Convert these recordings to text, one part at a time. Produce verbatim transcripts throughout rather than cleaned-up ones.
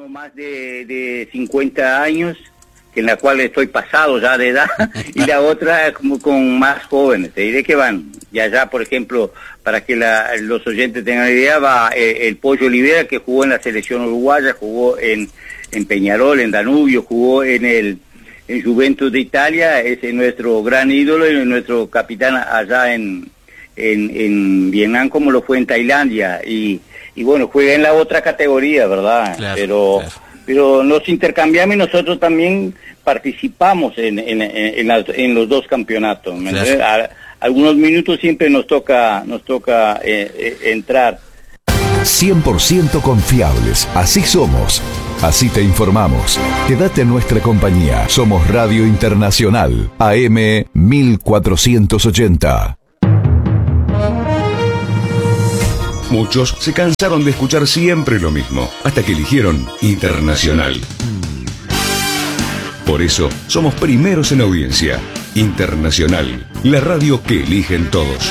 uno más de, de cincuenta años, en la cual estoy pasado ya de edad, y la otra como con más jóvenes. Te diré que van, y allá, por ejemplo, para que la, los oyentes tengan idea, va eh, el Pollo Olivera, que jugó en la selección uruguaya, jugó en, en Peñarol, en Danubio, jugó en el en Juventus de Italia, es nuestro gran ídolo y nuestro capitán allá en, en, en Vietnam, como lo fue en Tailandia, y, y bueno, juega en la otra categoría, ¿verdad? Claro, pero claro. pero nos intercambiamos y nosotros también participamos en en, en, las, en los dos campeonatos. ¿Me Claro. A, algunos minutos siempre nos toca nos toca eh, eh, entrar. cien por ciento confiables, así somos, así te informamos. Quédate en nuestra compañía. Somos Radio Internacional, A M mil cuatrocientos ochenta. Muchos se cansaron de escuchar siempre lo mismo, hasta que eligieron Internacional. Por eso, somos primeros en audiencia. Internacional, la radio que eligen todos.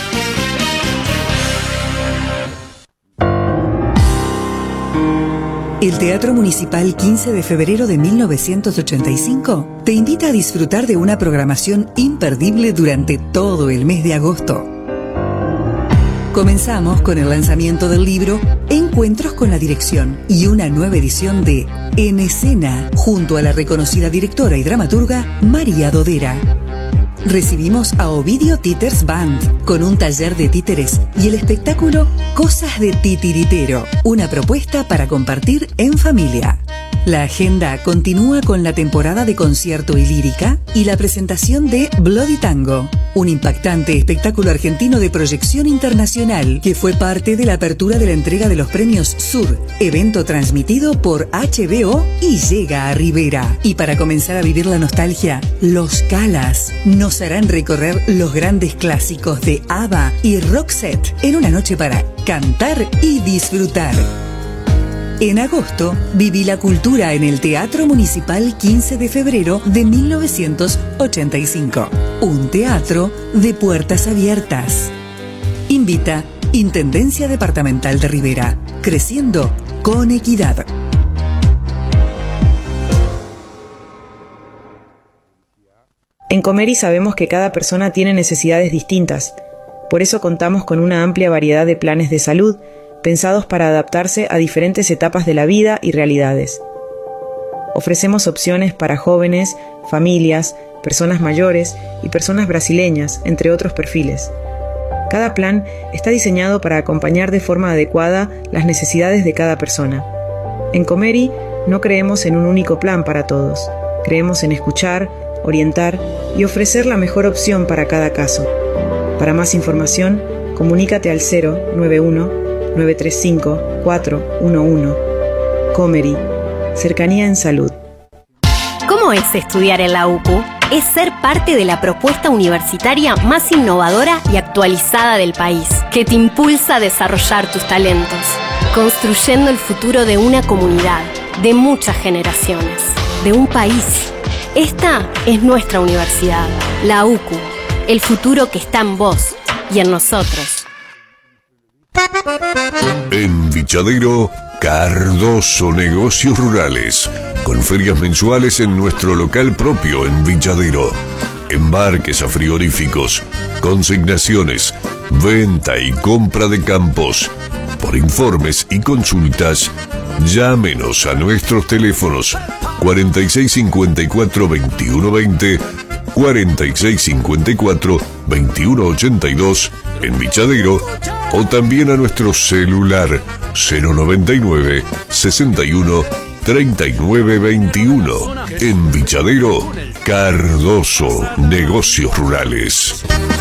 El Teatro Municipal quince de febrero de mil novecientos ochenta y cinco te invita a disfrutar de una programación imperdible durante todo el mes de agosto. Comenzamos con el lanzamiento del libro Encuentros con la Dirección y una nueva edición de En Escena, junto a la reconocida directora y dramaturga María Dodera. Recibimos a Ovidio Titers Band con un taller de títeres y el espectáculo Cosas de Titiritero, una propuesta para compartir en familia. La agenda continúa con la temporada de concierto y lírica y la presentación de Bloody Tango, un impactante espectáculo argentino de proyección internacional que fue parte de la apertura de la entrega de los premios Sur, evento transmitido por H B O y llega a Rivera. Y para comenzar a vivir la nostalgia, Los Calas nos harán recorrer los grandes clásicos de ABBA y Roxette en una noche para cantar y disfrutar. En agosto, viví la cultura en el Teatro Municipal quince de febrero de mil novecientos ochenta y cinco. Un teatro de puertas abiertas. Invita Intendencia Departamental de Rivera. Creciendo con equidad. En Comeri sabemos que cada persona tiene necesidades distintas. Por eso contamos con una amplia variedad de planes de salud pensados para adaptarse a diferentes etapas de la vida y realidades. Ofrecemos opciones para jóvenes, familias, personas mayores y personas brasileñas, entre otros perfiles. Cada plan está diseñado para acompañar de forma adecuada las necesidades de cada persona. En Comeri no creemos en un único plan para todos. Creemos en escuchar, orientar y ofrecer la mejor opción para cada caso. Para más información, comunícate al cero nueve uno nueve tres cinco cuatro uno uno. Comeri, cercanía en salud. ¿Cómo es estudiar en la U C U? Es ser parte de la propuesta universitaria más innovadora y actualizada del país, que te impulsa a desarrollar tus talentos, construyendo el futuro de una comunidad, de muchas generaciones, de un país. Esta es nuestra universidad, la U C U, el futuro que está en vos y en nosotros. En Vichadero, Cardoso Negocios Rurales, con ferias mensuales en nuestro local propio en Vichadero. Embarques a frigoríficos, consignaciones, venta y compra de campos. Por informes y consultas, llámenos a nuestros teléfonos cuarenta y seis cincuenta y cuatro veintiuno veinte, cuarenta y seis cincuenta y cuatro veintiuno ochenta y dos en Vichadero, o también a nuestro celular cero noventa y nueve sesenta y uno treinta y nueve veintiuno. En Vichadero, Cardoso Negocios Rurales.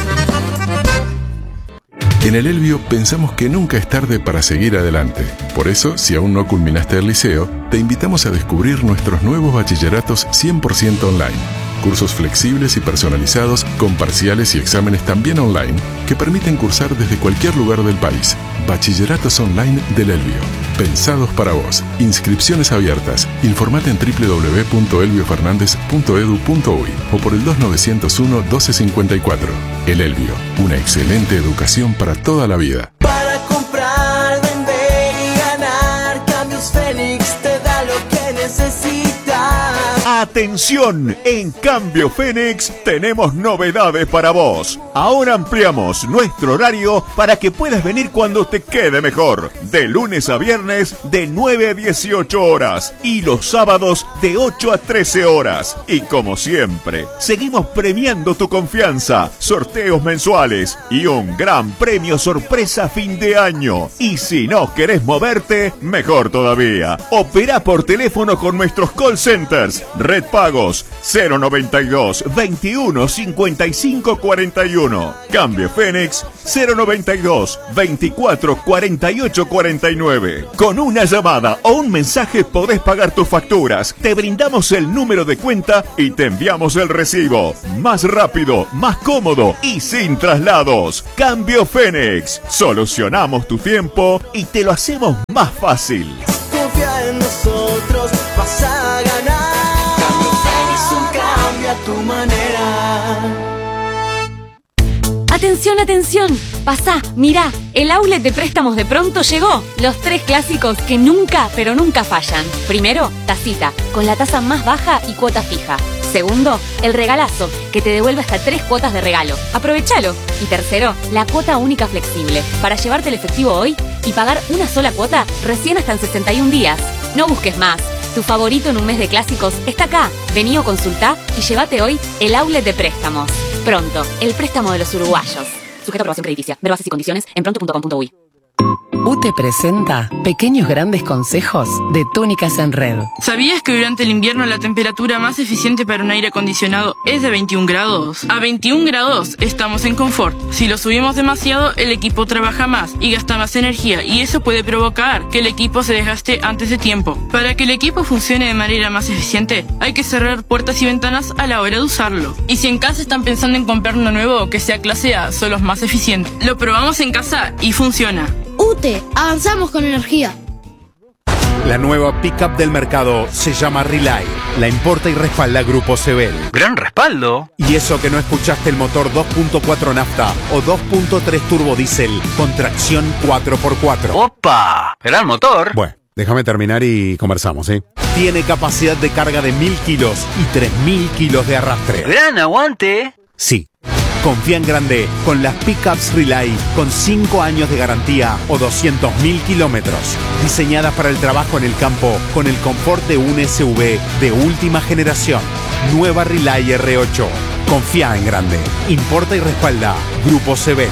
En el Elvio pensamos que nunca es tarde para seguir adelante. Por eso, si aún no culminaste el liceo, te invitamos a descubrir nuestros nuevos bachilleratos cien por ciento online. Cursos flexibles y personalizados con parciales y exámenes también online que permiten cursar desde cualquier lugar del país. Bachilleratos online del Elvio. Pensados para vos. Inscripciones abiertas. Informate en doble u doble u doble u punto elvio fernández punto edu punto uy o por el dos nueve cero uno doce cincuenta y cuatro. El Elvio. Una excelente educación para toda la vida. Para comprar, vender y ganar, Cambios Félix te da lo que ¡Atención! En Cambio Fénix tenemos novedades para vos. Ahora ampliamos nuestro horario para que puedas venir cuando te quede mejor. De lunes a viernes de nueve a dieciocho horas y los sábados de ocho a trece horas. Y como siempre, seguimos premiando tu confianza, sorteos mensuales y un gran premio sorpresa fin de año. Y si no querés moverte, mejor todavía. Opera por teléfono con nuestros call centers. Red Pagos cero noventa y dos veintiuno cincuenta y cinco cuarenta y uno. Cambio Fénix cero noventa y dos veinticuatro cuarenta y ocho cuarenta y nueve. Con una llamada o un mensaje podés pagar tus facturas. Te brindamos el número de cuenta y te enviamos el recibo. Más rápido, más cómodo y sin traslados. Cambio Fénix. Solucionamos tu tiempo y te lo hacemos más fácil. Confía en nosotros, vas a ganar. Cambio Fénix, un cambio a tu manera. Atención, atención, pasá, mirá, el outlet de préstamos de Pronto llegó. Los tres clásicos que nunca, pero nunca fallan. Primero, tacita, con la tasa más baja y cuota fija. Segundo, el regalazo, que te devuelve hasta tres cuotas de regalo. Aprovechalo. Y tercero, la cuota única flexible, para llevarte el efectivo hoy y pagar una sola cuota recién hasta en sesenta y un días. No busques más. Tu favorito en un mes de clásicos está acá. Vení o consultá y llévate hoy el outlet de préstamos. Pronto, el préstamo de los uruguayos. Sujeto a aprobación crediticia. Ver bases y condiciones en pronto punto com punto uy. U T E presenta pequeños grandes consejos de Túnicas en Red. ¿Sabías que durante el invierno la temperatura más eficiente para un aire acondicionado es de veintiún grados? A veintiún grados estamos en confort. Si lo subimos demasiado, el equipo trabaja más y gasta más energía, y eso puede provocar que el equipo se desgaste antes de tiempo. Para que el equipo funcione de manera más eficiente, hay que cerrar puertas y ventanas a la hora de usarlo. Y si en casa están pensando en comprar uno nuevo que sea clase A, son los más eficientes. Lo probamos en casa y funciona. U T E, avanzamos con energía. La nueva pickup del mercado se llama Relay. La importa y respalda Grupo Sebel. ¡Gran respaldo! Y eso que no escuchaste el motor dos punto cuatro nafta o dos punto tres turbo diésel con tracción cuatro por cuatro. ¡Opa! ¡Gran motor! Bueno, déjame terminar y conversamos, ¿sí? Tiene capacidad de carga de mil kilos y tres mil kilos de arrastre. ¡Gran aguante! Sí. Confía en grande con las pickups Relay con cinco años de garantía o doscientos mil kilómetros. Diseñadas para el trabajo en el campo con el confort de un S U V de última generación. Nueva Relay R ocho. Confía en grande. Importa y respalda Grupo Sebel.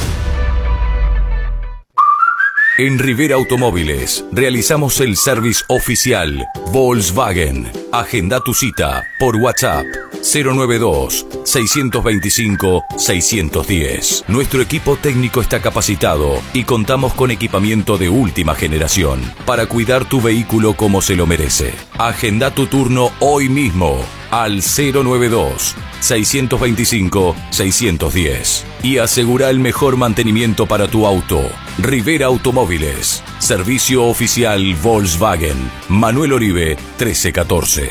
En Rivera Automóviles realizamos el service oficial Volkswagen. Agenda tu cita por WhatsApp cero nueve dos seis dos cinco seis uno cero. Nuestro equipo técnico está capacitado y contamos con equipamiento de última generación para cuidar tu vehículo como se lo merece. Agenda tu turno hoy mismo al cero nueve dos seis dos cinco seis uno cero y asegura el mejor mantenimiento para tu auto. Rivera Automóviles, servicio oficial Volkswagen. Manuel Oribe trece catorce.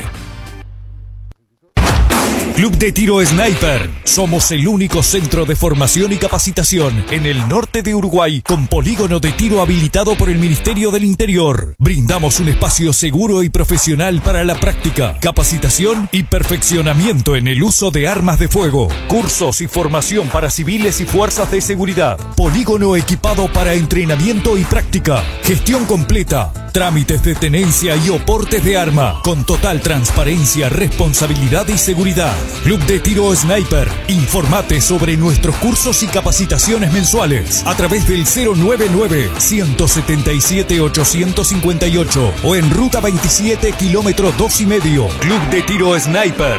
Club de Tiro Sniper. Somos el único centro de formación y capacitación en el norte de Uruguay con polígono de tiro habilitado por el Ministerio del Interior. Brindamos un espacio seguro y profesional para la práctica, capacitación y perfeccionamiento en el uso de armas de fuego. Cursos y formación para civiles y fuerzas de seguridad. Polígono equipado para entrenamiento y práctica. Gestión completa. Trámites de tenencia y oportes de arma con total transparencia, responsabilidad y seguridad. Club de Tiro Sniper. Informate sobre nuestros cursos y capacitaciones mensuales a través del cero nueve nueve uno siete siete ocho cinco ocho o en ruta veintisiete kilómetro dos y medio. Club de Tiro Sniper.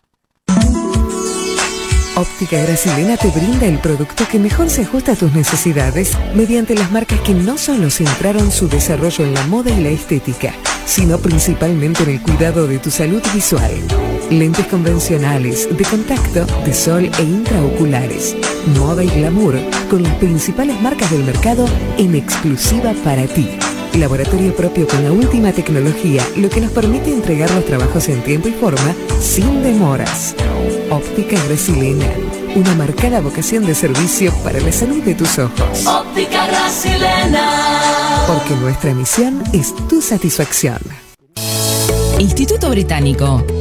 Óptica Brasilena te brinda el producto que mejor se ajusta a tus necesidades mediante las marcas que no solo centraron su desarrollo en la moda y la estética, sino principalmente en el cuidado de tu salud visual. Lentes convencionales, de contacto, de sol e intraoculares, moda y glamour con las principales marcas del mercado en exclusiva para ti. Laboratorio propio con la última tecnología, lo que nos permite entregar los trabajos en tiempo y forma sin demoras. Óptica Brasilena, una marcada vocación de servicio para la salud de tus ojos. Óptica Brasilena. Porque nuestra misión es tu satisfacción. Instituto Británico.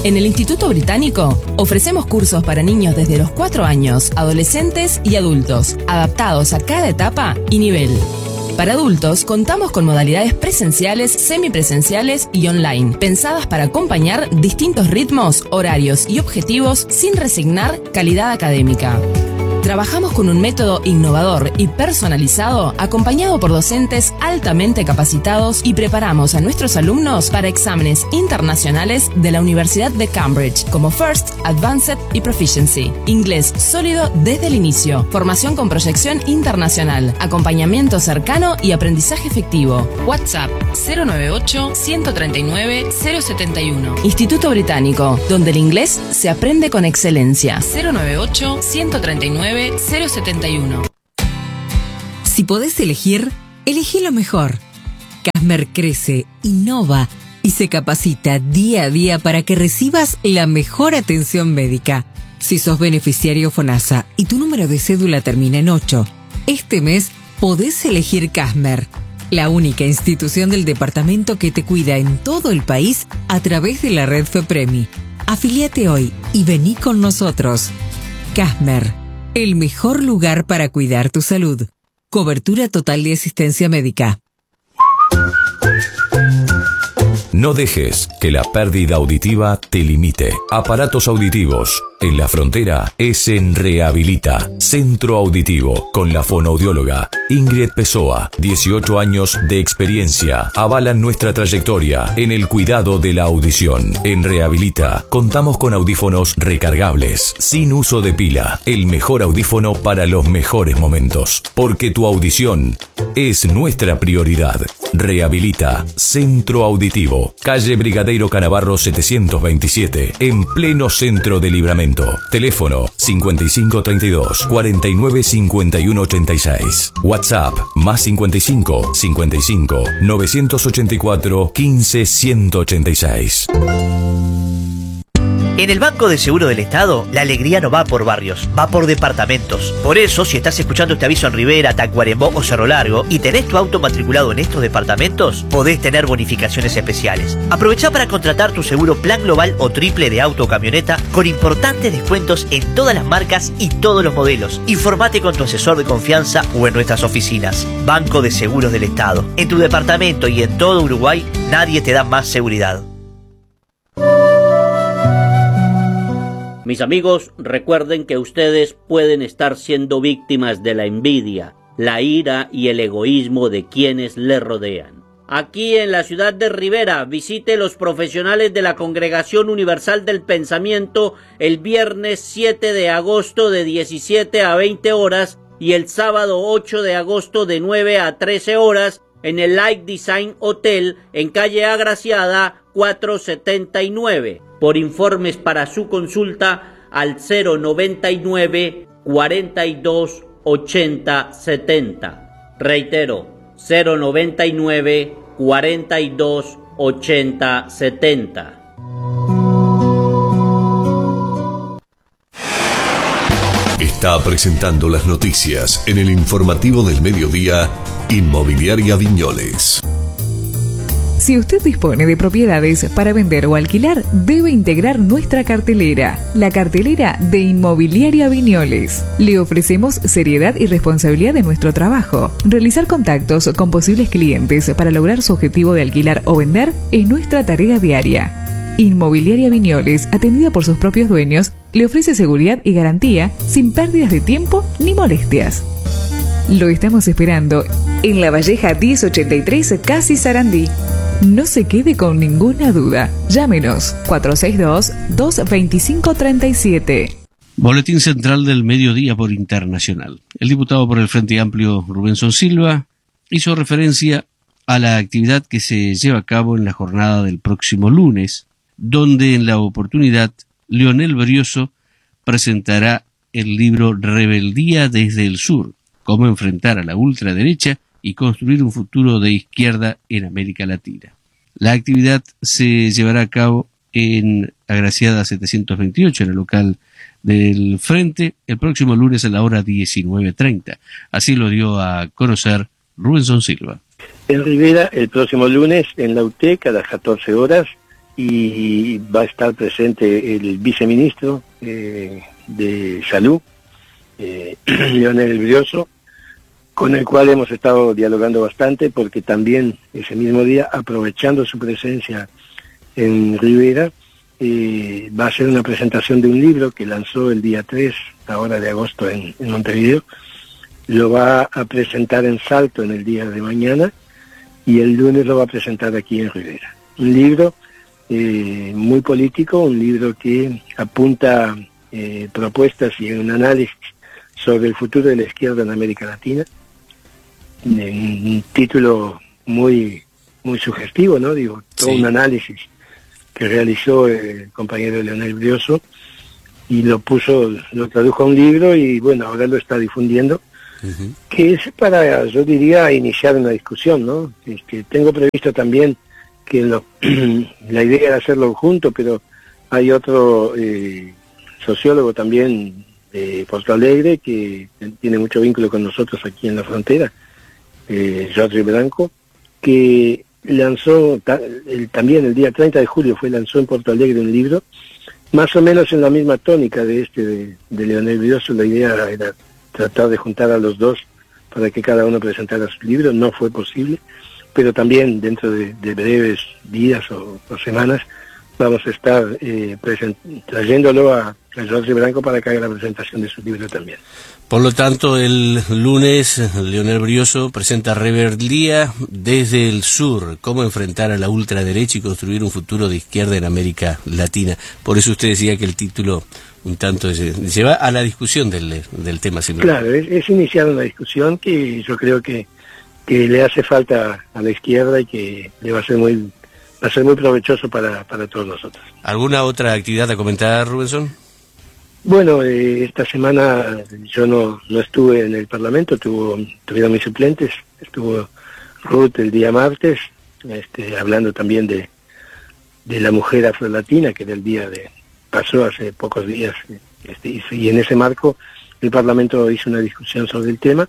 En el Instituto Británico ofrecemos cursos para niños desde los cuatro años, adolescentes y adultos, adaptados a cada etapa y nivel. Para adultos, contamos con modalidades presenciales, semipresenciales y online, pensadas para acompañar distintos ritmos, horarios y objetivos sin resignar calidad académica. Trabajamos con un método innovador y personalizado, acompañado por docentes altamente capacitados, y preparamos a nuestros alumnos para exámenes internacionales de la Universidad de Cambridge, como First, Advanced y Proficiency. Inglés sólido desde el inicio, formación con proyección internacional, acompañamiento cercano y aprendizaje efectivo. WhatsApp cero noventa y ocho, ciento treinta y nueve, cero setenta y uno. Instituto Británico, donde el inglés se aprende con excelencia. cero noventa y ocho, ciento treinta y nueve, cero setenta y uno. Si podés elegir, elegí lo mejor. Casmer crece, innova y se capacita día a día para que recibas la mejor atención médica. Si sos beneficiario FONASA y tu número de cédula termina en ocho, este mes podés elegir Casmer, la única institución del departamento que te cuida en todo el país a través de la red FEPREMI. Afiliate hoy y vení con nosotros. Casmer, el mejor lugar para cuidar tu salud. Cobertura total de asistencia médica. No dejes que la pérdida auditiva te limite. Aparatos auditivos. En la frontera es en Rehabilita, Centro Auditivo, con la fonoaudióloga Ingrid Pessoa. dieciocho años de experiencia avalan nuestra trayectoria en el cuidado de la audición. En Rehabilita contamos con audífonos recargables, sin uso de pila. El mejor audífono para los mejores momentos, porque tu audición es nuestra prioridad. Rehabilita, Centro Auditivo, calle Brigadeiro Canavarro setecientos veintisiete, en pleno centro de Libramento. Teléfono cincuenta y cinco treinta y dos, cuarenta y nueve cincuenta y uno ochenta y seis. WhatsApp más cincuenta y cinco, cincuenta y cinco, novecientos ochenta y cuatro, quince, ciento ochenta y seis. En el Banco de Seguro del Estado, la alegría no va por barrios, va por departamentos. Por eso, si estás escuchando este aviso en Rivera, Tacuarembó o Cerro Largo y tenés tu auto matriculado en estos departamentos, podés tener bonificaciones especiales. Aprovechá para contratar tu seguro plan global o triple de auto o camioneta con importantes descuentos en todas las marcas y todos los modelos. Informate con tu asesor de confianza o en nuestras oficinas. Banco de Seguros del Estado. En tu departamento y en todo Uruguay, nadie te da más seguridad. Mis amigos, recuerden que ustedes pueden estar siendo víctimas de la envidia, la ira y el egoísmo de quienes les rodean. Aquí en la ciudad de Rivera, visite los profesionales de la Congregación Universal del Pensamiento el viernes siete de agosto de diecisiete a veinte horas y el sábado ocho de agosto de nueve a trece horas en el Light Design Hotel en calle Agraciada cuatrocientos setenta y nueve. Por informes para su consulta al cero noventa y nueve, cuarenta y dos, ochenta, setenta. Reitero, cero noventa y nueve, cuarenta y dos, ochenta, setenta. Está presentando las noticias en el informativo del mediodía, Inmobiliaria Viñoles. Si usted dispone de propiedades para vender o alquilar, debe integrar nuestra cartelera, la cartelera de Inmobiliaria Viñoles. Le ofrecemos seriedad y responsabilidad en nuestro trabajo. Realizar contactos con posibles clientes para lograr su objetivo de alquilar o vender es nuestra tarea diaria. Inmobiliaria Viñoles, atendida por sus propios dueños, le ofrece seguridad y garantía sin pérdidas de tiempo ni molestias. Lo estamos esperando en La Valleja diez ochenta y tres, Casi Sarandí. No se quede con ninguna duda. Llámenos cuatro seis dos, dos dos cinco, tres siete. Boletín Central del Mediodía por Internacional. El diputado por el Frente Amplio, Rubensón Silva, hizo referencia a la actividad que se lleva a cabo en la jornada del próximo lunes, donde en la oportunidad Leonel Brioso presentará el libro Rebeldía desde el Sur, cómo enfrentar a la ultraderecha y construir un futuro de izquierda en América Latina. La actividad se llevará a cabo en Agraciada setecientos veintiocho, en el local del Frente, el próximo lunes a la hora diecinueve treinta. Así lo dio a conocer Rubensón Silva. En Rivera, el próximo lunes, en la U T E C, a las catorce horas, y va a estar presente el viceministro eh, de Salud, eh, Leonel Brioso, con el cual hemos estado dialogando bastante, porque también ese mismo día, aprovechando su presencia en Rivera, eh, va a hacer una presentación de un libro que lanzó el día tres, ahora de agosto, en, en Montevideo. Lo va a presentar en Salto en el día de mañana, y el lunes lo va a presentar aquí en Rivera. Un libro eh, muy político, un libro que apunta eh, propuestas y un análisis sobre el futuro de la izquierda en América Latina. Un título muy muy sugestivo, ¿no? Digo, todo sí. Un análisis que realizó el compañero Leonel Brioso y lo puso, lo tradujo a un libro y bueno, ahora lo está difundiendo. Uh-huh. Que es para, yo diría, iniciar una discusión, ¿no? Este, tengo previsto también que lo, la idea era hacerlo junto, pero hay otro eh, sociólogo también de Porto Alegre que tiene mucho vínculo con nosotros aquí en la frontera, eh, Jorge Branco, que lanzó ta, el, también el día treinta de julio fue lanzó en Porto Alegre un libro, más o menos en la misma tónica de este de, de Leonel Brioso. La idea era tratar de juntar a los dos para que cada uno presentara su libro. No fue posible, pero también dentro de, de breves días o, o semanas vamos a estar eh, present, trayéndolo a, a Jorge Branco para que haga la presentación de su libro también. Por lo tanto, el lunes Leonel Brioso presenta Rebeldía desde el sur, cómo enfrentar a la ultraderecha y construir un futuro de izquierda en América Latina. Por eso usted decía que el título un tanto lleva a la discusión del, del tema. Claro, es, es iniciar una discusión que yo creo que, que le hace falta a la izquierda y que le va a ser muy va a ser muy provechoso para, para todos nosotros. ¿Alguna otra actividad a comentar, Rubensson? Bueno, eh, esta semana yo no, no estuve en el Parlamento, tuvo, tuvieron mis suplentes, estuvo Ruth el día martes, este, hablando también de, de la mujer afrolatina, que era el día de pasó hace pocos días, este, y en ese marco el Parlamento hizo una discusión sobre el tema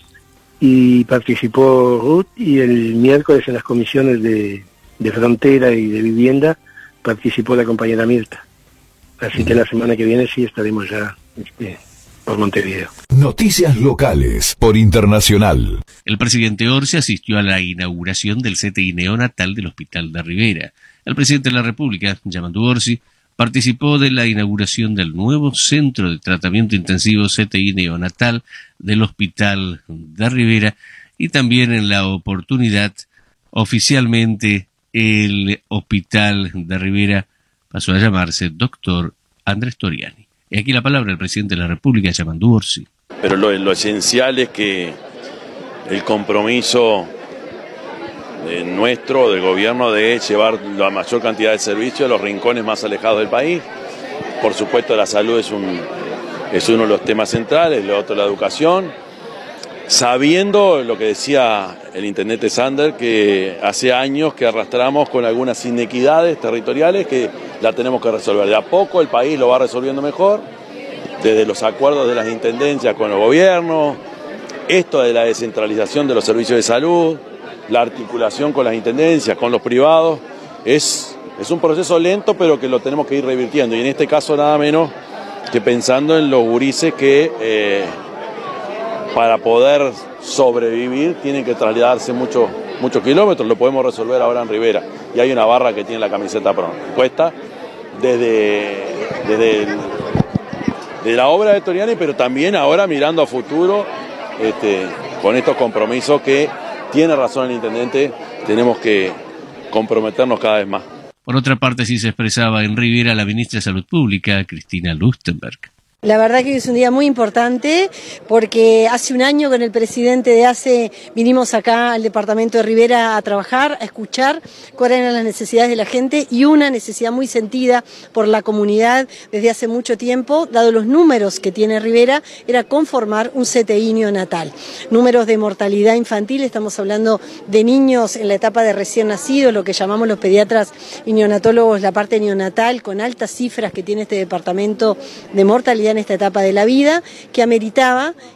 y participó Ruth, y el miércoles en las comisiones de, de Frontera y de Vivienda participó la compañera Mirta. Así que la semana que viene sí estaremos ya este, por Montevideo. Noticias locales por Internacional. El presidente Orsi asistió a la inauguración del C T I neonatal del Hospital de Rivera. El presidente de la República, Yamandu Orsi, participó de la inauguración del nuevo Centro de Tratamiento Intensivo C T I neonatal del Hospital de Rivera, y también en la oportunidad, oficialmente, el Hospital de Rivera pasó a llamarse Doctor Andrés Toriani. Y aquí la palabra del presidente de la República, Yamandu Orsi. Pero lo, lo esencial es que el compromiso de nuestro, del gobierno, de llevar la mayor cantidad de servicios a los rincones más alejados del país. Por supuesto, la salud es, un, es uno de los temas centrales, lo otro la educación, sabiendo lo que decía el intendente Sander, que hace años que arrastramos con algunas inequidades territoriales que la tenemos que resolver. De a poco el país lo va resolviendo mejor, desde los acuerdos de las intendencias con los gobiernos, esto de la descentralización de los servicios de salud, la articulación con las intendencias, con los privados, es, es un proceso lento, pero que lo tenemos que ir revirtiendo. Y en este caso nada menos que pensando en los gurises que eh, para poder sobrevivir tienen que trasladarse muchos muchos kilómetros. Lo podemos resolver ahora en Rivera. Y hay una barra que tiene la camiseta puesta desde, desde, el, desde la obra de Toriani, pero también ahora mirando a futuro este, con estos compromisos que tiene razón el intendente, tenemos que comprometernos cada vez más. Por otra parte, sí se expresaba en Rivera la ministra de Salud Pública, Cristina Lustenberg. La verdad que es un día muy importante porque hace un año con el presidente de A C E vinimos acá al departamento de Rivera a trabajar, a escuchar cuáles eran las necesidades de la gente, y una necesidad muy sentida por la comunidad desde hace mucho tiempo, dado los números que tiene Rivera, era conformar un C T I neonatal. Números de mortalidad infantil, estamos hablando de niños en la etapa de recién nacidos, lo que llamamos los pediatras y neonatólogos la parte neonatal, con altas cifras que tiene este departamento de mortalidad en esta etapa de la vida, que ameritaba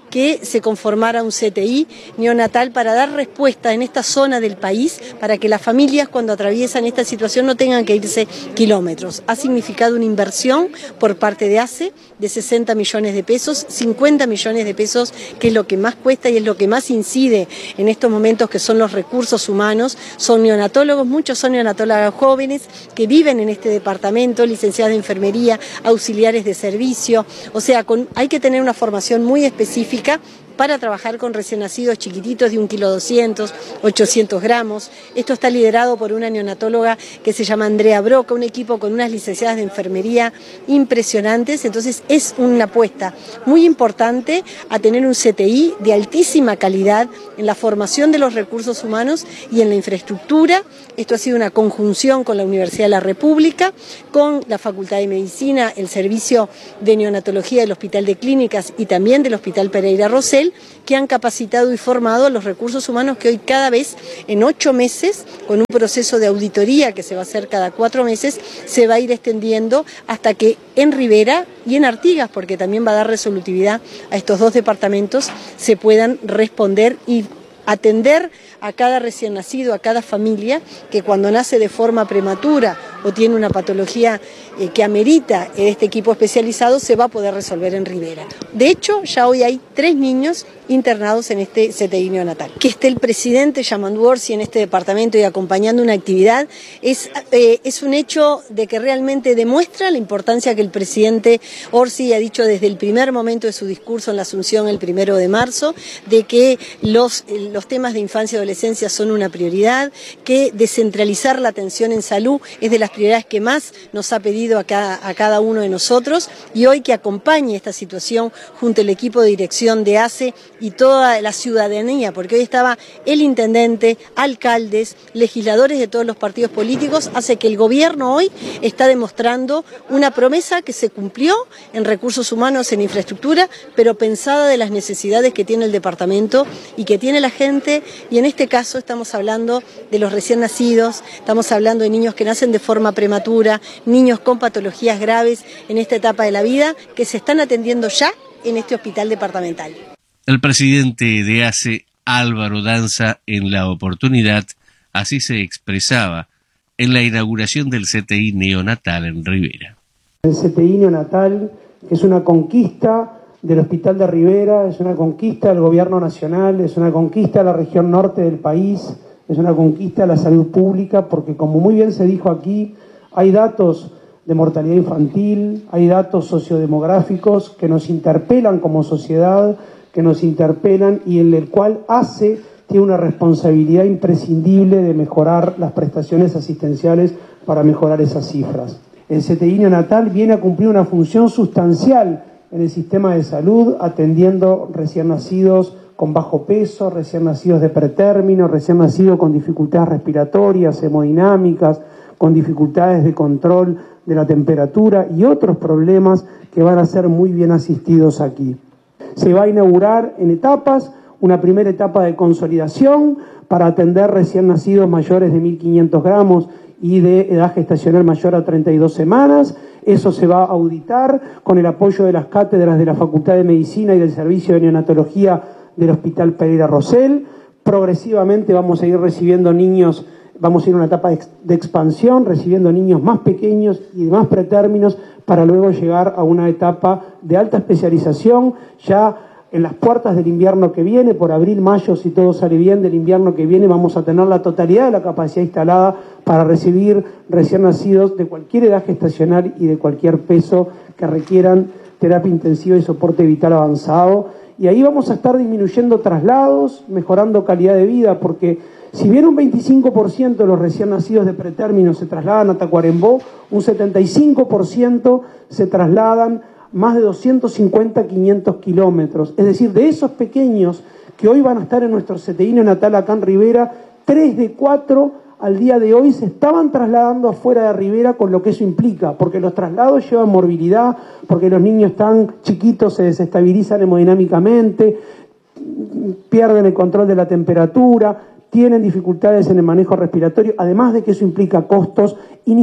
que se conformara un C T I neonatal para dar respuesta en esta zona del país, para que las familias cuando atraviesan esta situación no tengan que irse kilómetros. Ha significado una inversión por parte de ACE de sesenta millones de pesos, cincuenta millones de pesos, que es lo que más cuesta y es lo que más incide en estos momentos, que son los recursos humanos. Son neonatólogos, muchos son neonatólogos jóvenes que viven en este departamento, licenciadas de enfermería, auxiliares de servicio, o sea, con, hay que tener una formación muy específica para trabajar con recién nacidos chiquititos de un kilo doscientos, ochocientos gramos. Esto está liderado por una neonatóloga que se llama Andrea Broca, un equipo con unas licenciadas de enfermería impresionantes. Entonces es una apuesta muy importante a tener un C T I de altísima calidad en la formación de los recursos humanos y en la infraestructura. Esto ha sido una conjunción con la Universidad de la República, con la Facultad de Medicina, el Servicio de Neonatología del Hospital de Clínicas y también del Hospital Pereira Rosell, que han capacitado y formado a los recursos humanos que hoy cada vez en ocho meses, con un proceso de auditoría que se va a hacer cada cuatro meses, se va a ir extendiendo hasta que en Rivera y en Artigas, porque también va a dar resolutividad a estos dos departamentos, se puedan responder y atender a cada recién nacido, a cada familia que cuando nace de forma prematura o tiene una patología eh, que amerita este equipo especializado, se va a poder resolver en Rivera. De hecho, ya hoy hay tres niños internados en este C T I neonatal. Que esté el presidente Yamandu Orsi en este departamento y acompañando una actividad es, eh, es un hecho de que realmente demuestra la importancia que el presidente Orsi ha dicho desde el primer momento de su discurso en la Asunción el primero de marzo, de que los, los temas de infancia y adolescencia son una prioridad, que descentralizar la atención en salud es de las prioridades que más nos ha pedido a cada, a cada uno de nosotros, y hoy que acompañe esta situación junto al equipo de dirección de ACE y toda la ciudadanía, porque hoy estaba el intendente, alcaldes, legisladores de todos los partidos políticos, hace que el gobierno hoy está demostrando una promesa que se cumplió en recursos humanos, en infraestructura, pero pensada de las necesidades que tiene el departamento y que tiene la gente, y en este caso estamos hablando de los recién nacidos, estamos hablando de niños que nacen de forma prematura, niños con patologías graves en esta etapa de la vida, que se están atendiendo ya en este hospital departamental. El presidente de ACE, Álvaro Danza, en la oportunidad, así se expresaba en la inauguración del C T I neonatal en Rivera. El C T I neonatal es una conquista del Hospital de Rivera, es una conquista del gobierno nacional, es una conquista de la región norte del país, es una conquista de la salud pública, porque como muy bien se dijo aquí, hay datos de mortalidad infantil, hay datos sociodemográficos que nos interpelan como sociedad, que nos interpelan y en el cual ACE tiene una responsabilidad imprescindible de mejorar las prestaciones asistenciales para mejorar esas cifras. El C T I neonatal viene a cumplir una función sustancial en el sistema de salud, atendiendo recién nacidos con bajo peso, recién nacidos de pretérmino, recién nacidos con dificultades respiratorias, hemodinámicas, con dificultades de control de la temperatura y otros problemas que van a ser muy bien asistidos aquí. Se va a inaugurar en etapas, una primera etapa de consolidación para atender recién nacidos mayores de mil quinientos gramos y de edad gestacional mayor a treinta y dos semanas. Eso se va a auditar con el apoyo de las cátedras de la Facultad de Medicina y del Servicio de Neonatología del Hospital Pereira Rosell. Progresivamente vamos a ir recibiendo niños, vamos a ir a una etapa de expansión, recibiendo niños más pequeños y de más pretérminos, para luego llegar a una etapa de alta especialización ya en las puertas del invierno que viene, por abril, mayo, si todo sale bien, del invierno que viene vamos a tener la totalidad de la capacidad instalada para recibir recién nacidos de cualquier edad gestacional y de cualquier peso que requieran terapia intensiva y soporte vital avanzado. Y ahí vamos a estar disminuyendo traslados, mejorando calidad de vida, porque si bien un veinticinco por ciento de los recién nacidos de pretérmino se trasladan a Tacuarembó, un setenta y cinco por ciento se trasladan más de doscientos cincuenta, quinientos kilómetros. Es decir, de esos pequeños que hoy van a estar en nuestro C T I neonatal acá en Rivera, tres de cuatro al día de hoy se estaban trasladando afuera de Rivera, con lo que eso implica, porque los traslados llevan morbilidad, porque los niños tan chiquitos se desestabilizan hemodinámicamente, pierden el control de la temperatura, tienen dificultades en el manejo respiratorio, además de que eso implica costos, y ni, si,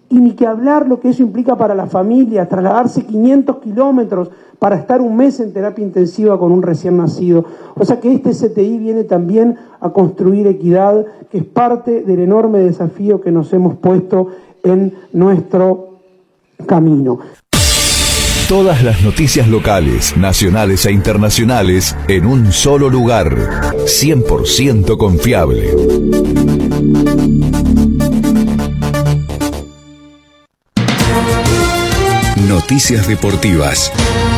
Y ni que hablar lo que eso implica para la familia, trasladarse quinientos kilómetros para estar un mes en terapia intensiva con un recién nacido. O sea que este C T I viene también a construir equidad, que es parte del enorme desafío que nos hemos puesto en nuestro camino. Todas las noticias locales, nacionales e internacionales en un solo lugar. cien por ciento confiable. Noticias deportivas.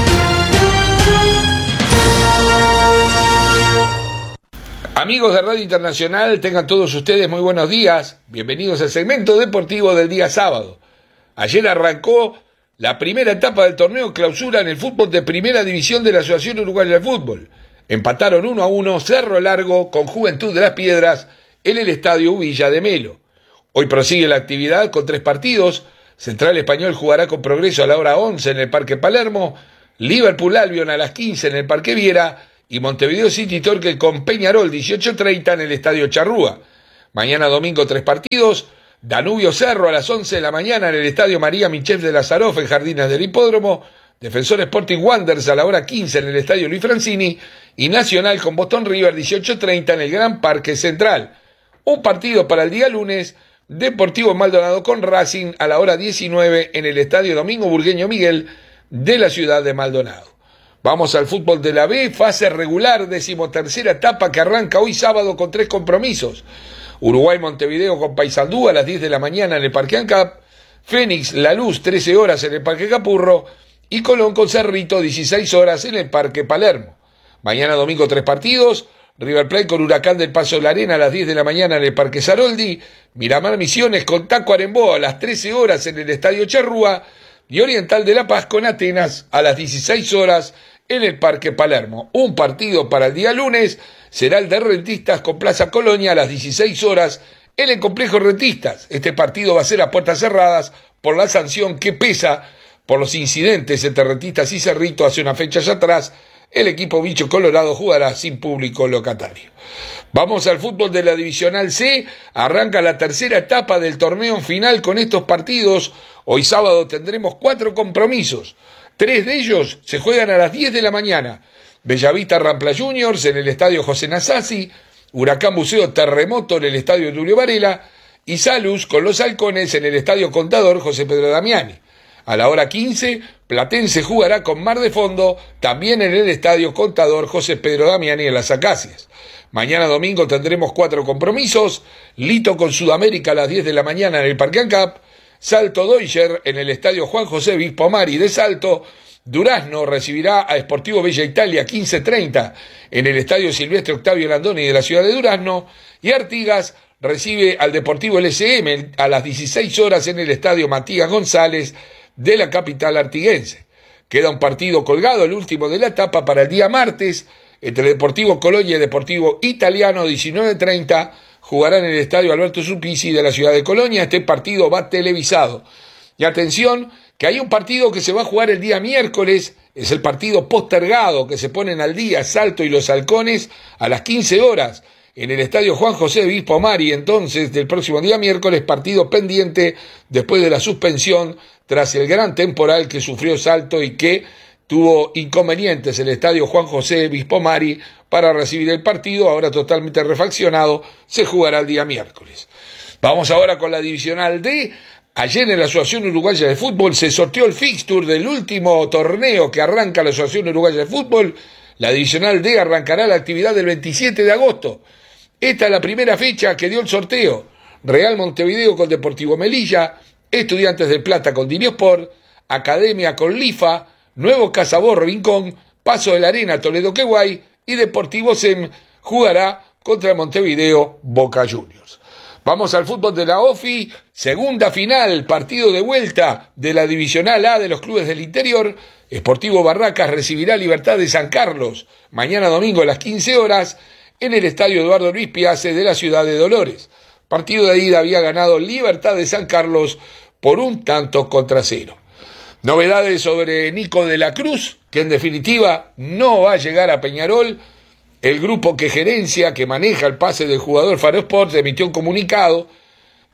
Amigos de Radio Internacional, tengan todos ustedes muy buenos días. Bienvenidos al segmento deportivo del día sábado. Ayer arrancó la primera etapa del torneo clausura en el fútbol de primera división de la Asociación Uruguaya de Fútbol. Empataron uno a uno Cerro Largo con Juventud de las Piedras en el Estadio Villa de Melo. Hoy prosigue la actividad con tres partidos. Central Español jugará con Progreso a la hora once en el Parque Palermo, Liverpool Albion a las quince en el Parque Viera y Montevideo City Torque con Peñarol dieciocho treinta en el Estadio Charrúa. Mañana domingo tres partidos, Danubio Cerro a las once de la mañana en el Estadio María Michel de Lazaroff en Jardines del Hipódromo, Defensor Sporting Wanderers a la hora quince en el Estadio Luis Francini y Nacional con Boston River dieciocho treinta en el Gran Parque Central. Un partido para el día lunes, Deportivo Maldonado con Racing a la hora diecinueve en el Estadio Domingo Burgueño Miguel de la ciudad de Maldonado. Vamos al fútbol de la B, fase regular, decimotercera etapa que arranca hoy sábado con tres compromisos. Uruguay-Montevideo con Paysandú a las diez de la mañana en el Parque ANCAP, Fénix La Luz trece horas en el Parque Capurro y Colón con Cerrito dieciséis horas en el Parque Palermo. Mañana domingo tres partidos, River Plate con Huracán del Paso de la Arena a las diez de la mañana en el Parque Saroldi, Miramar Misiones con Tacuarembó a las trece horas en el Estadio Charrúa y Oriental de La Paz con Atenas a las dieciséis horas en el Parque Palermo. Un partido para el día lunes será el de Rentistas con Plaza Colonia a las dieciséis horas en el Complejo Rentistas. Este partido va a ser a puertas cerradas por la sanción que pesa por los incidentes entre Rentistas y Cerrito hace unas fechas atrás. El equipo Bicho Colorado jugará sin público locatario. Vamos al fútbol de la Divisional C. Arranca la tercera etapa del torneo final con estos partidos. Hoy sábado tendremos cuatro compromisos. Tres de ellos se juegan a las diez de la mañana. Bellavista Rampla Juniors en el Estadio José Nasasi, Huracán Buceo Terremoto en el Estadio Tulio Varela y Salus con los Halcones en el Estadio Contador José Pedro Damiani. A la hora quince, Platense jugará con Mar de Fondo, también en el Estadio Contador José Pedro Damiani en Las Acacias. Mañana domingo tendremos cuatro compromisos, Lito con Sudamérica a las diez de la mañana en el Parque ANCAP, Salto Deutscher en el Estadio Juan José Vispomari de Salto, Durazno recibirá a Sportivo Bella Italia quince treinta en el Estadio Silvestre Octavio Landoni de la ciudad de Durazno y Artigas recibe al Deportivo L S M a las dieciséis horas en el Estadio Matías González de la capital artiguense. Queda un partido colgado, el último de la etapa para el día martes, entre Deportivo Colonia y Deportivo Italiano, diecinueve treinta, jugarán en el Estadio Alberto Supisi de la ciudad de Colonia. Este partido va televisado. Y atención, que hay un partido que se va a jugar el día miércoles, es el partido postergado que se ponen al día Salto y los Halcones a las quince horas en el Estadio Juan José Vispomari, entonces del próximo día miércoles, partido pendiente después de la suspensión tras el gran temporal que sufrió Salto y que tuvo inconvenientes el Estadio Juan José Vispomari para recibir el partido, ahora totalmente refaccionado, se jugará el día miércoles. Vamos ahora con la Divisional D. Ayer en la Asociación Uruguaya de Fútbol se sorteó el fixture del último torneo que arranca la Asociación Uruguaya de Fútbol. La Divisional D arrancará la actividad del veintisiete de agosto. Esta es la primera fecha que dio el sorteo. Real Montevideo con Deportivo Melilla, Estudiantes del Plata con Diniosport, Academia con Lifa, Nuevo Casabor Rincón, Paso de la Arena Toledo Queguay y Deportivo S E M jugará contra Montevideo Boca Juniors. Vamos al fútbol de la OFI, segunda final, partido de vuelta de la Divisional A de los clubes del interior. Sportivo Barracas recibirá Libertad de San Carlos mañana domingo a las quince horas en el Estadio Eduardo Luis Piace de la ciudad de Dolores. Partido de ida había ganado Libertad de San Carlos por un tanto contra cero. Novedades sobre Nico de la Cruz, que en definitiva no va a llegar a Peñarol. El grupo que gerencia, que maneja el pase del jugador Faro Sports, emitió un comunicado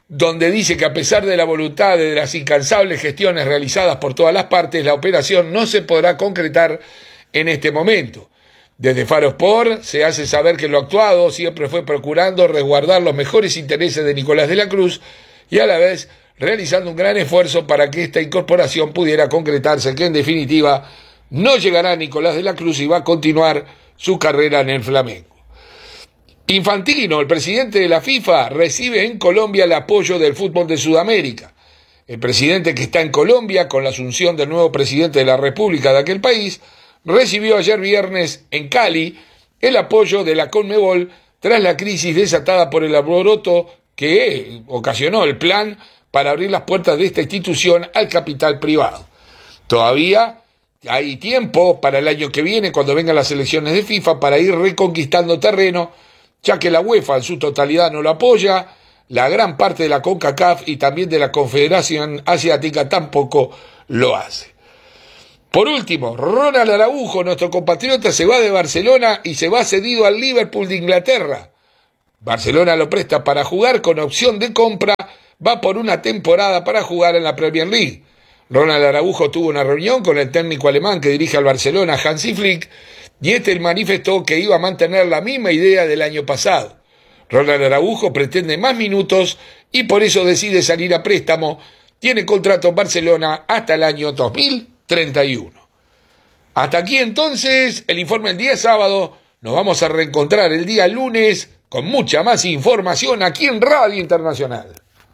donde dice que a pesar de la voluntad de las incansables gestiones realizadas por todas las partes, la operación no se podrá concretar en este momento. Desde Faro Sport se hace saber que lo actuado siempre fue procurando resguardar los mejores intereses de Nicolás de la Cruz y a la vez realizando un gran esfuerzo para que esta incorporación pudiera concretarse, que en definitiva no llegará Nicolás de la Cruz y va a continuar su carrera en el Flamengo. Infantino, el presidente de la FIFA, recibe en Colombia el apoyo del fútbol de Sudamérica. El presidente, que está en Colombia con la asunción del nuevo presidente de la República de aquel país, recibió ayer viernes en Cali el apoyo de la Conmebol tras la crisis desatada por el alboroto que ocasionó el plan para abrir las puertas de esta institución al capital privado. Todavía hay tiempo para el año que viene, cuando vengan las elecciones de FIFA, para ir reconquistando terreno, ya que la UEFA en su totalidad no lo apoya, la gran parte de la CONCACAF y también de la Confederación Asiática tampoco lo hace. Por último, Ronald Araujo, nuestro compatriota, se va de Barcelona y se va cedido al Liverpool de Inglaterra. Barcelona lo presta para jugar con opción de compra, va por una temporada para jugar en la Premier League. Ronald Araujo tuvo una reunión con el técnico alemán que dirige al Barcelona, Hansi Flick, y este manifestó que iba a mantener la misma idea del año pasado. Ronald Araujo pretende más minutos y por eso decide salir a préstamo. Tiene contrato en Barcelona hasta el año dos mil treinta y uno. Hasta aquí entonces el informe del día sábado. Nos vamos a reencontrar el día lunes con mucha más información aquí en Radio Internacional.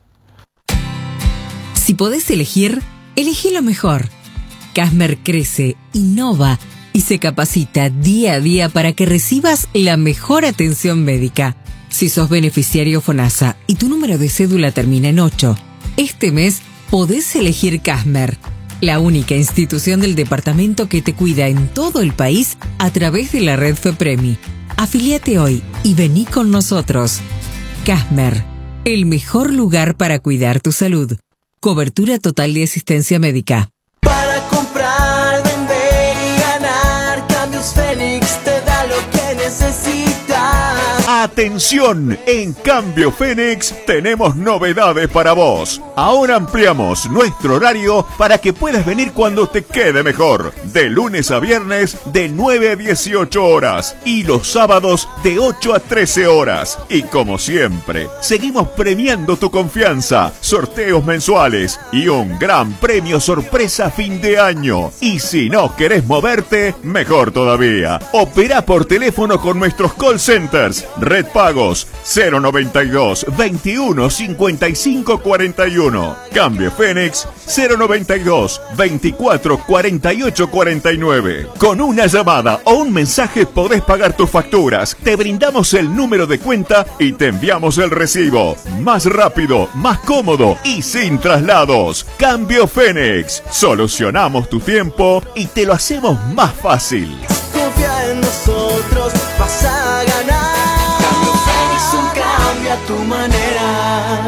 Si podés elegir, elegí lo mejor. Casmer crece, innova y se capacita día a día para que recibas la mejor atención médica. Si sos beneficiario FONASA y tu número de cédula termina en ocho, este mes podés elegir Casmer, la única institución del departamento que te cuida en todo el país a través de la red FEPREMI. Afiliate hoy y vení con nosotros. Casmer, el mejor lugar para cuidar tu salud. Cobertura total de asistencia médica. Para comprar, vender y ganar, Cambios Fénix te da lo que necesitas. Atención, en Cambio Fénix tenemos novedades para vos. Ahora ampliamos nuestro horario para que puedas venir cuando te quede mejor. De lunes a viernes de nueve a dieciocho horas y los sábados de ocho a trece horas. Y como siempre, seguimos premiando tu confianza, sorteos mensuales y un gran premio sorpresa a fin de año. Y si no querés moverte, mejor todavía. Opera por teléfono con nuestros call centers. Red Pagos cero noventa y dos, veintiuno, cincuenta y cinco, cuarenta y uno. Cambio Fénix cero noventa y dos, veinticuatro, cuarenta y ocho, cuarenta y nueve. Con una llamada o un mensaje podés pagar tus facturas. Te brindamos el número de cuenta y te enviamos el recibo. Más rápido, más cómodo y sin traslados. Cambio Fénix. Solucionamos tu tiempo y te lo hacemos más fácil. Confía en nosotros, vas a ganar. Cambio Fénix, un cambio a tu manera.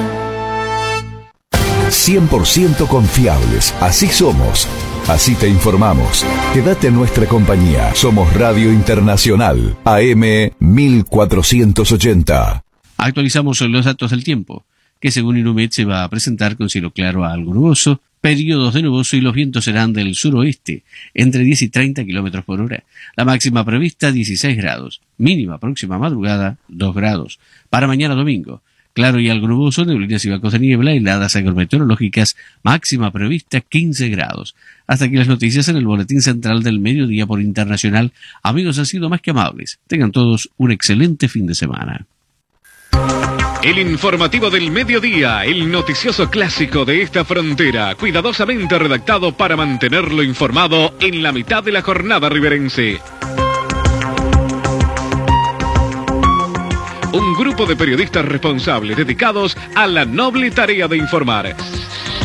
cien por ciento confiables, así somos. Así te informamos. Quédate en nuestra compañía. Somos Radio Internacional, A M mil cuatrocientos ochenta. Actualizamos los datos del tiempo, que según Inumet se va a presentar con cielo claro a algo nuboso, periodos de nuboso y los vientos serán del suroeste, entre diez y treinta kilómetros por hora. La máxima prevista dieciséis grados, mínima próxima madrugada dos grados. Para mañana domingo, claro y algo nuboso, neblinas y bancos de niebla, heladas agrometeorológicas, máxima prevista quince grados. Hasta aquí las noticias en el Boletín Central del Mediodía por Internacional. Amigos, han sido más que amables. Tengan todos un excelente fin de semana. El informativo del mediodía, el noticioso clásico de esta frontera, cuidadosamente redactado para mantenerlo informado en la mitad de la jornada riverense. Un grupo de periodistas responsables dedicados a la noble tarea de informar.